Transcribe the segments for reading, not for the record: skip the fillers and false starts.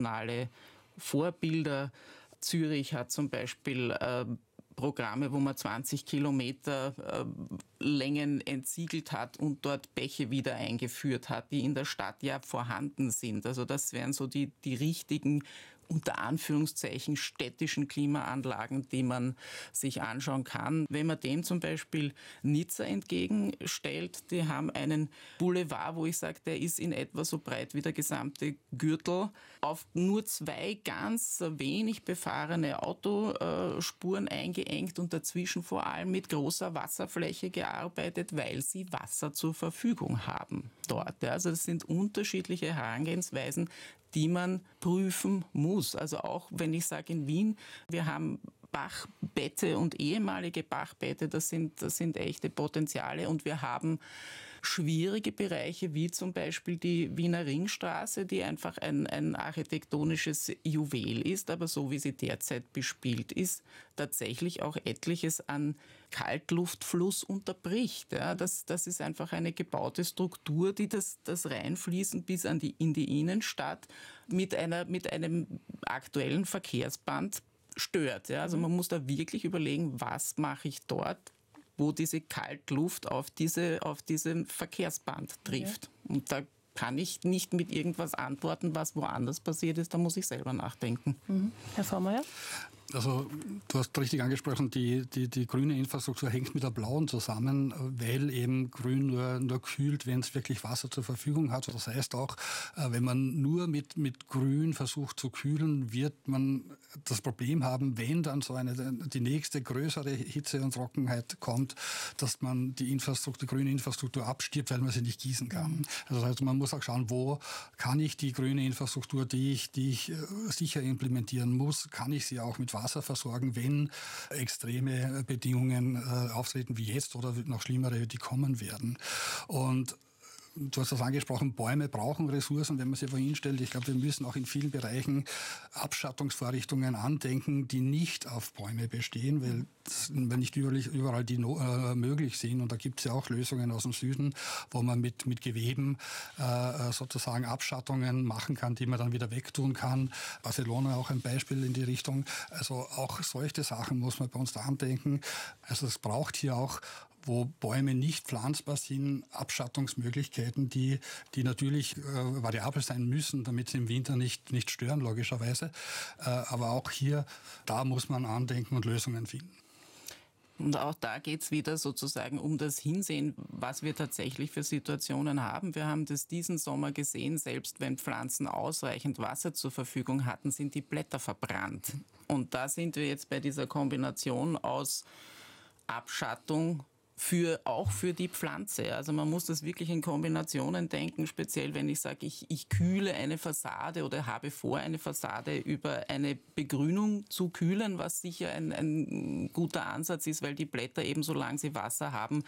internationale Vorbilder. Zürich hat zum Beispiel Programme, wo man 20 Kilometer Längen entsiegelt hat und dort Bäche wieder eingeführt hat, die in der Stadt ja vorhanden sind. Also das wären so die richtigen, unter Anführungszeichen, städtischen Klimaanlagen, die man sich anschauen kann. Wenn man dem zum Beispiel Nizza entgegenstellt, die haben einen Boulevard, wo ich sage, der ist in etwa so breit wie der gesamte Gürtel, auf nur 2 ganz wenig befahrene Autospuren eingeengt und dazwischen vor allem mit großer Wasserfläche gearbeitet, weil sie Wasser zur Verfügung haben dort. Also das sind unterschiedliche Herangehensweisen, die man prüfen muss. Also auch wenn ich sage in Wien, wir haben Bachbette und ehemalige Bachbette, das sind echte Potenziale und wir haben schwierige Bereiche wie zum Beispiel die Wiener Ringstraße, die einfach ein architektonisches Juwel ist, aber so wie sie derzeit bespielt ist, tatsächlich auch etliches an Kaltluftfluss unterbricht. Ja, das ist einfach eine gebaute Struktur, die das Reinfließen bis in die Innenstadt mit einem aktuellen Verkehrsband stört. Ja? Also man muss da wirklich überlegen, was mache ich dort, wo diese Kaltluft auf diesen Verkehrsband trifft. Ja. Und da kann ich nicht mit irgendwas antworten, was woanders passiert ist, da muss ich selber nachdenken. Mhm. Herr Vormeier? Also du hast richtig angesprochen, die grüne Infrastruktur hängt mit der blauen zusammen, weil eben grün nur kühlt, wenn es wirklich Wasser zur Verfügung hat. Das heißt auch, wenn man nur mit grün versucht zu kühlen, wird man das Problem haben, wenn dann die nächste größere Hitze und Trockenheit kommt, dass man die grüne Infrastruktur abstirbt, weil man sie nicht gießen kann. Also das heißt, man muss auch schauen, wo kann ich die grüne Infrastruktur, die ich sicher implementieren muss, kann ich sie auch mit Wasser versorgen, wenn extreme Bedingungen auftreten wie jetzt oder noch schlimmere, die kommen werden. Und du hast das angesprochen, Bäume brauchen Ressourcen, wenn man sie vorhin stellt. Ich glaube, wir müssen auch in vielen Bereichen Abschattungsvorrichtungen andenken, die nicht auf Bäume bestehen, weil nicht überall die möglich sind. Und da gibt es ja auch Lösungen aus dem Süden, wo man mit Geweben sozusagen Abschattungen machen kann, die man dann wieder wegtun kann. Barcelona auch ein Beispiel in die Richtung. Also auch solche Sachen muss man bei uns da andenken. Also es braucht hier auch, wo Bäume nicht pflanzbar sind, Abschattungsmöglichkeiten, die natürlich variabel sein müssen, damit sie im Winter nicht stören, logischerweise. Aber auch hier, da muss man andenken und Lösungen finden. Und auch da geht es wieder sozusagen um das Hinsehen, was wir tatsächlich für Situationen haben. Wir haben das diesen Sommer gesehen, selbst wenn Pflanzen ausreichend Wasser zur Verfügung hatten, sind die Blätter verbrannt. Und da sind wir jetzt bei dieser Kombination aus Abschattung, auch für die Pflanze. Also man muss das wirklich in Kombinationen denken, speziell wenn ich sage, ich kühle eine Fassade oder habe vor, eine Fassade über eine Begrünung zu kühlen, was sicher ein guter Ansatz ist, weil die Blätter eben, solange sie Wasser haben,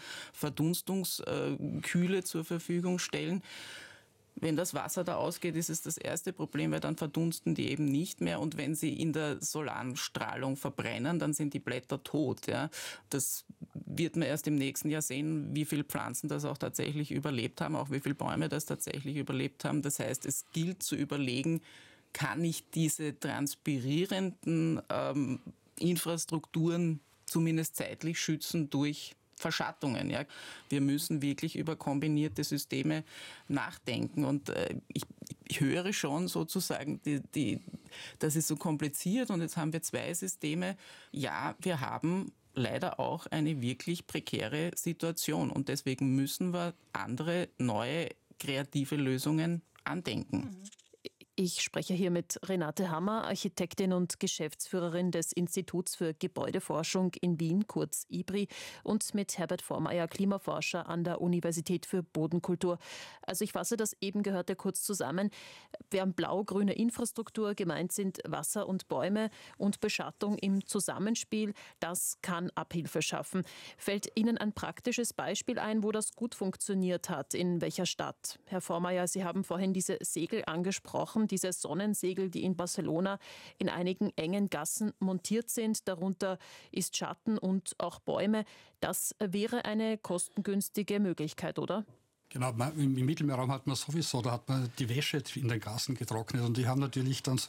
Verdunstungskühle zur Verfügung stellen. Wenn das Wasser da ausgeht, ist es das erste Problem, weil dann verdunsten die eben nicht mehr. Und wenn sie in der Solarstrahlung verbrennen, dann sind die Blätter tot. Ja. Das wird man erst im nächsten Jahr sehen, wie viele Pflanzen das auch tatsächlich überlebt haben, auch wie viele Bäume das tatsächlich überlebt haben. Das heißt, es gilt zu überlegen, kann ich diese transpirierenden Infrastrukturen zumindest zeitlich schützen durch Verschattungen. Ja. Wir müssen wirklich über kombinierte Systeme nachdenken. Und ich höre schon sozusagen, das ist so kompliziert und jetzt haben wir 2 Systeme. Ja, wir haben leider auch eine wirklich prekäre Situation und deswegen müssen wir andere, neue, kreative Lösungen andenken. Ich spreche hier mit Renate Hammer, Architektin und Geschäftsführerin des Instituts für Gebäudeforschung in Wien, kurz IBRI, und mit Herbert Vormeier, Klimaforscher an der Universität für Bodenkultur. Also ich fasse das eben Gehörte kurz zusammen. Während blau-grüne Infrastruktur gemeint sind Wasser und Bäume und Beschattung im Zusammenspiel, das kann Abhilfe schaffen. Fällt Ihnen ein praktisches Beispiel ein, wo das gut funktioniert hat? In welcher Stadt? Herr Vormeier, Sie haben vorhin diese Segel angesprochen, diese Sonnensegel, die in Barcelona in einigen engen Gassen montiert sind. Darunter ist Schatten und auch Bäume. Das wäre eine kostengünstige Möglichkeit, oder? Genau, im Mittelmeerraum hat man sowieso, da hat man die Wäsche in den Gassen getrocknet und die haben natürlich dann